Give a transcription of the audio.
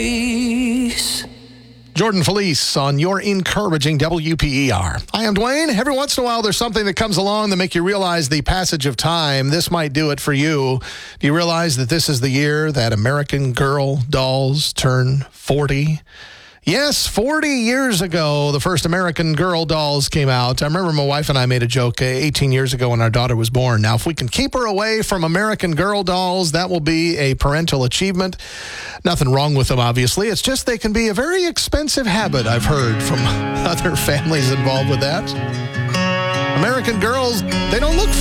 Jordan Felice on your encouraging WPER. I am Dwayne. Every once in a while, there's something that comes along that make you realize the passage of time. This might do it for you. Do you realize that this is the year that American Girl dolls turn 40? Yes, 40 years ago, the first American Girl dolls came out. I remember my wife and I made a joke 18 years ago when our daughter was born. Now, if we can keep her away from American Girl dolls, that will be a parental achievement. Nothing wrong with them, obviously. It's just they can be a very expensive habit, I've heard from other families involved with that. American Girls, they don't look